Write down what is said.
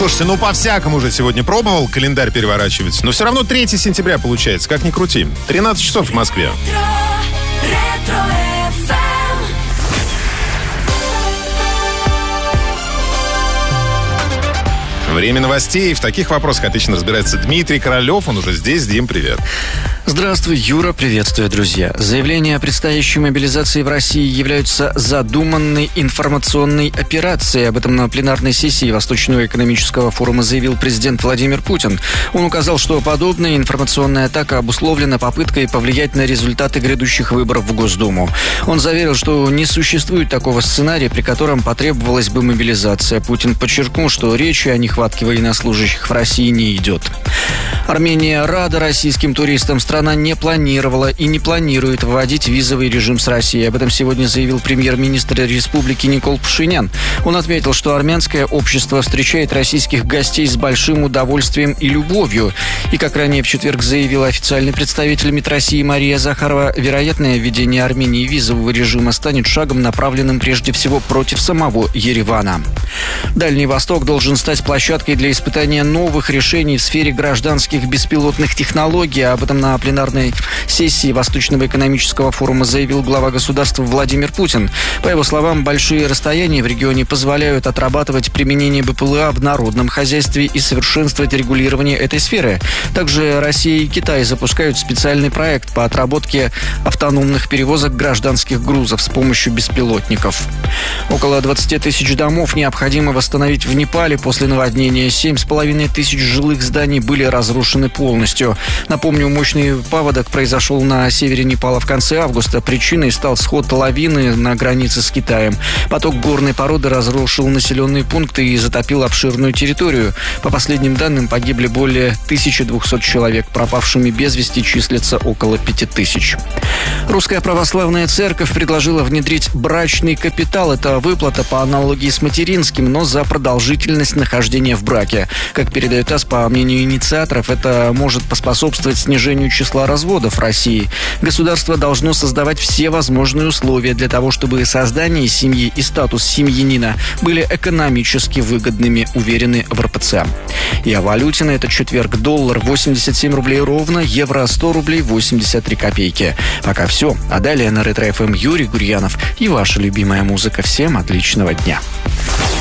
Слушайте, по-всякому уже сегодня пробовал календарь переворачивать, но все равно 3 сентября получается, как ни крути. 13 часов в Москве. Время новостей. В таких вопросах отлично разбирается Дмитрий Королев. Он уже здесь. Дим, привет. Здравствуй, Юра. Приветствую, друзья. Заявления о предстоящей мобилизации в России являются задуманной информационной операцией. Об этом на пленарной сессии Восточного экономического форума заявил президент Владимир Путин. Он указал, что подобная информационная атака обусловлена попыткой повлиять на результаты грядущих выборов в Госдуму. Он заверил, что не существует такого сценария, при котором потребовалась бы мобилизация. Путин подчеркнул, что речи о нехватке военнослужащих в России не идет. Армения рада российским туристам. Страна не планировала и не планирует вводить визовый режим с Россией. Об этом сегодня заявил премьер-министр республики Никол Пашинян. Он отметил, что армянское общество встречает российских гостей с большим удовольствием и любовью. И, как ранее в четверг заявил официальный представитель МИД России Мария Захарова, вероятное введение Армении визового режима станет шагом, направленным прежде всего против самого Еревана. Дальний Восток должен стать площадкой для испытания новых решений в сфере гражданских беспилотных технологий. Об этом на пленарной сессии Восточного экономического форума заявил глава государства Владимир Путин. По его словам, большие расстояния в регионе позволяют отрабатывать применение БПЛА в народном хозяйстве и совершенствовать регулирование этой сферы. Также Россия и Китай запускают специальный проект по отработке автономных перевозок гражданских грузов с помощью беспилотников. Около 20 тысяч домов необходимо восстановить в Непале после наводнения. 7,5 тысяч жилых зданий были разрушены полностью. Напомню, мощный паводок произошел на севере Непала в конце августа. Причиной стал сход лавины на границе с Китаем. Поток горной породы разрушил населенные пункты и затопил обширную территорию. По последним данным, погибли более 1200 человек. Пропавшими без вести числится около 5000. Русская православная церковь предложила внедрить брачный капитал. Это выплата по аналогии с материнским, но за продолжительность нахождения в браке. Как передает ТАСС, по мнению инициаторов, это может поспособствовать снижению числа разводов в России. Государство должно создавать все возможные условия для того, чтобы создание семьи и статус семьянина были экономически выгодными, уверены в РПЦ. И о валюте на этот четверг: доллар 87 рублей ровно, евро 100 рублей 83 копейки. Пока все. А далее на Ретро ФМ Юрий Гурьянов и ваша любимая музыка. Всем отличного дня.